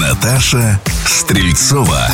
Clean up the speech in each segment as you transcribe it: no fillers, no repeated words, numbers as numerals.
Наташа Стрельцова.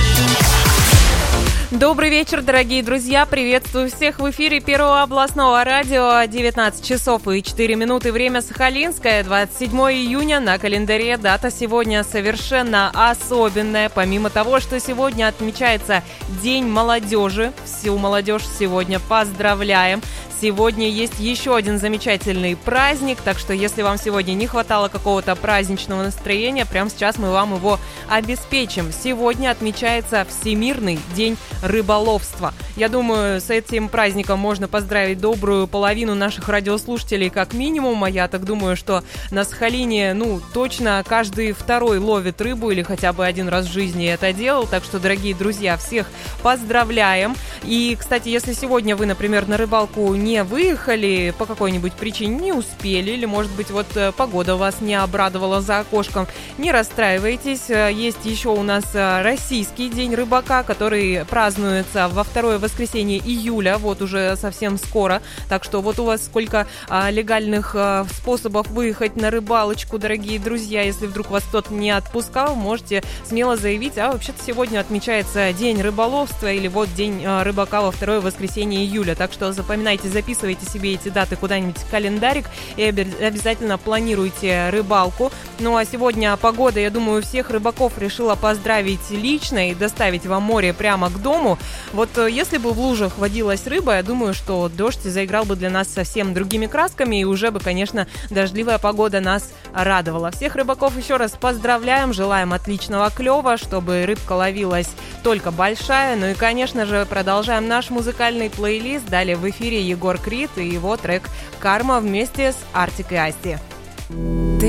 Добрый вечер, дорогие друзья. Приветствую всех в эфире Первого областного радио. 19 часов и 4 минуты. Время Сахалинское. 27 июня на календаре. Дата сегодня совершенно особенная. Помимо того, что сегодня отмечается День молодежи. Всю молодежь сегодня поздравляем. Сегодня есть еще один замечательный праздник, так что если вам сегодня не хватало какого-то праздничного настроения, прямо сейчас мы вам его обеспечим. Сегодня отмечается Всемирный день рыболовства. Я думаю, с этим праздником можно поздравить добрую половину наших радиослушателей как минимум, а я так думаю, что на Сахалине, точно каждый второй ловит рыбу или хотя бы один раз в жизни это делал, так что, дорогие друзья, всех поздравляем. И, кстати, если сегодня вы, например, на рыбалку не выехали, по какой-нибудь причине не успели, или, может быть, погода вас не обрадовала за окошком, не расстраивайтесь. Есть еще у нас Российский день рыбака, который празднуется во второе воскресенье июля, уже совсем скоро. Так что у вас сколько легальных способов выехать на рыбалочку, дорогие друзья. Если вдруг вас кто-то не отпускал, можете смело заявить, вообще-то сегодня отмечается День рыболовства или День рыбака во второе воскресенье июля. Так что запоминайте, записывайте себе эти даты куда-нибудь в календарик и обязательно планируйте рыбалку. Ну а сегодня погода, я думаю, всех рыбаков решила поздравить лично и доставить вам море прямо к дому. Если бы в лужах водилась рыба, я думаю, что дождь заиграл бы для нас совсем другими красками, и уже бы, конечно, дождливая погода нас радовала. Всех рыбаков еще раз поздравляем, желаем отличного клёва, чтобы рыбка ловилась только большая. Ну и, конечно же, продолжаем наш музыкальный плейлист. Далее в эфире Егор Крид и его трек «Карма» вместе с Артик и Асти.